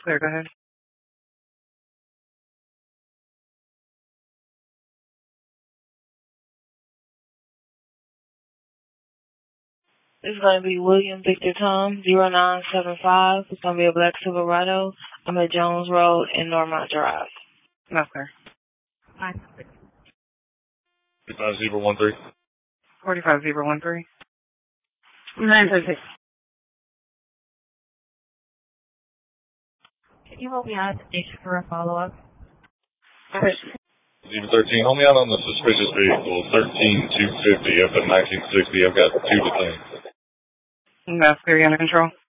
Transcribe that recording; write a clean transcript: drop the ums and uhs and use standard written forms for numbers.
Clear, go ahead. It's going to be William Victor Tom, 0975. It's going to be a black Silverado. I'm at Jones Road and Normont Drive. No, sir. 45013. 45013. 936. Can you hold me on station for a follow-up? 13, hold me out on the suspicious vehicle, 13250 up at 1960. I've got 2 detained. That's clear, under control.